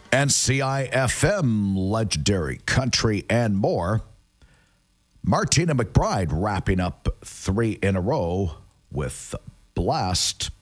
NCIFM, legendary country, and more. Martina McBride wrapping up 3 in a row with Blast.